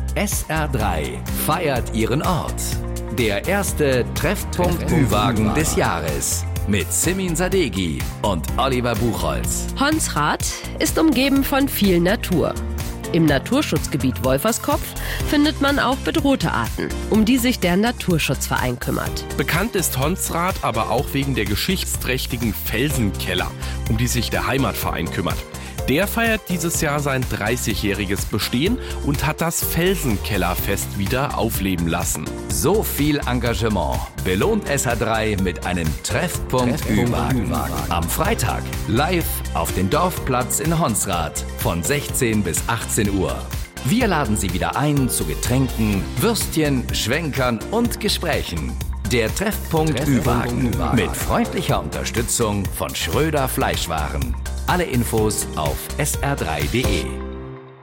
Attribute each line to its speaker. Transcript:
Speaker 1: SR3 feiert ihren Ort. Der erste Treffpunkt Ü-Wagen des Jahres mit Simin Sadeghi und Oliver Buchholz.
Speaker 2: Honsrad ist umgeben von viel Natur. Im Naturschutzgebiet Wolferskopf findet man auch bedrohte Arten, um die sich der Naturschutzverein kümmert.
Speaker 3: Bekannt ist Honsrad aber auch wegen der geschichtsträchtigen Felsenkeller, um die sich der Heimatverein kümmert. Der feiert dieses Jahr sein 30-jähriges Bestehen und hat das Felsenkellerfest wieder aufleben lassen.
Speaker 1: So viel Engagement belohnt SR3 mit einem Treffpunkt Ü-Wagen. Am Freitag live auf dem Dorfplatz in Honsrad von 16 bis 18 Uhr. Wir laden Sie wieder ein zu Getränken, Würstchen, Schwenkern und Gesprächen. Der Treffpunkt Ü-Wagen mit freundlicher Unterstützung von Schröder Fleischwaren. Alle Infos auf sr3.de.